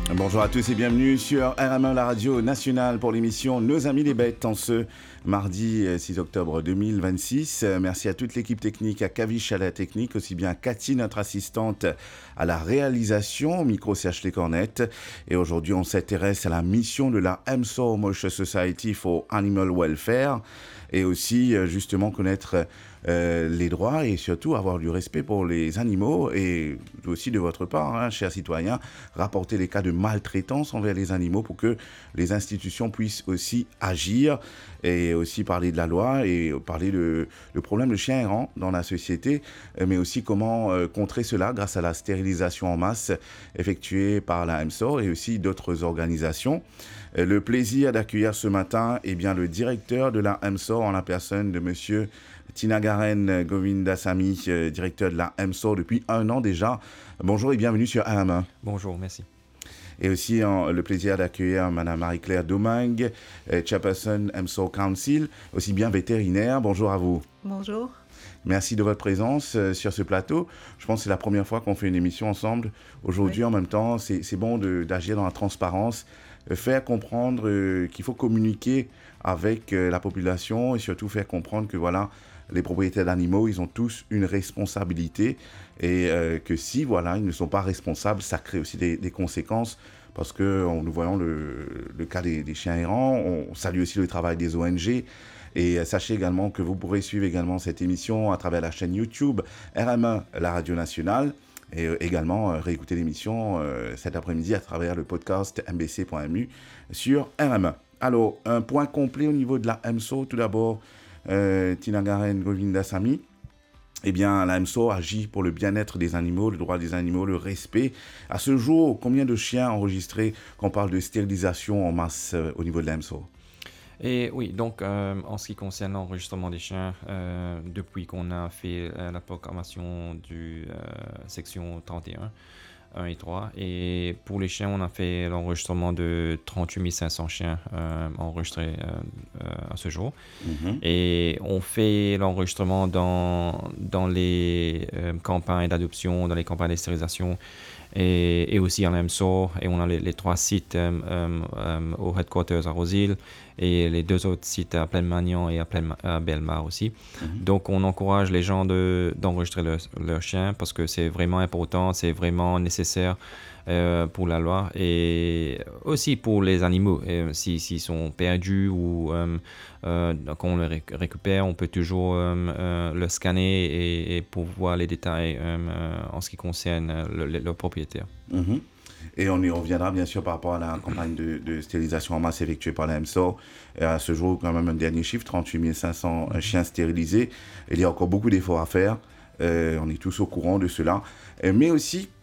Bonjour à tous et bienvenue sur RME, la radio nationale pour l'émission Nos Amis les Bêtes en ce mardi 6 octobre 2026. Merci à toute l'équipe technique, à Kavish à la technique, aussi bien à Cathy, notre assistante à la réalisation, au micro CH Les Cornettes. Et aujourd'hui, on s'intéresse à la mission de la Emso-Mosh Society for Animal Welfare et aussi justement connaître les droits et surtout avoir du respect pour les animaux et aussi de votre part, chers citoyens, rapporter les cas de maltraitance envers les animaux pour que les institutions puissent aussi agir et aussi parler de la loi et parler le problème de chiens errants dans la société, mais aussi comment contrer cela grâce à la stérilisation en masse effectuée par la EMSOR et aussi d'autres organisations. Le plaisir d'accueillir ce matin le directeur de la EMSOR en la personne de monsieur Tinagaren Govindasamy, directeur de la EMSOR depuis 1 an déjà. Bonjour et bienvenue sur AM1. Bonjour, merci. Et aussi le plaisir d'accueillir Madame Marie-Claire Domingue, chairperson EMSOR Council, aussi bien vétérinaire. Bonjour à vous. Bonjour. Merci de votre présence sur ce plateau. Je pense que c'est la première fois qu'on fait une émission ensemble. Aujourd'hui, En même temps, c'est bon d'agir dans la transparence, faire comprendre qu'il faut communiquer avec la population et surtout faire comprendre que voilà, les propriétaires d'animaux, ils ont tous une responsabilité et que si voilà, ils ne sont pas responsables, ça crée aussi des conséquences parce que nous voyons le cas des chiens errants. On salue aussi le travail des ONG. Et sachez également que vous pourrez suivre également cette émission à travers la chaîne YouTube RME, la radio nationale, et également réécouter l'émission cet après-midi à travers le podcast mbc.mu sur RME. Alors, un point complet au niveau de la EMSO, tout d'abord, Tinagaren Govindasamy. Eh bien, la EMSO agit pour le bien-être des animaux, le droit des animaux, le respect. À ce jour, combien de chiens enregistrés quand on parle de stérilisation en masse au niveau de la EMSO? Et oui, donc en ce qui concerne l'enregistrement des chiens, depuis qu'on a fait la proclamation du section 31, 1 et 3, et pour les chiens, on a fait l'enregistrement de 38 500 chiens enregistrés à ce jour. Mm-hmm. Et on fait l'enregistrement dans les campagnes d'adoption, dans les campagnes de stérilisation, et aussi en EMSOR, et on a les 3 sites au headquarters à Roseville et les 2 autres sites à Plaine-Magnan et à Bellemare aussi. Mm-hmm. Donc on encourage les gens d'enregistrer leurs chiens parce que c'est vraiment important, c'est vraiment nécessaire pour la loi et aussi pour les animaux. S'ils sont perdus ou quand on les récupère, on peut toujours le scanner et pour voir les détails en ce qui concerne leur propriétaire. Mm-hmm. Et on y reviendra bien sûr par rapport à la campagne de stérilisation en masse effectuée par la EMSOR. Et à ce jour, quand même un dernier chiffre, 38 500 chiens stérilisés. Il y a encore beaucoup d'efforts à faire. On est tous au courant de cela. Mais aussi,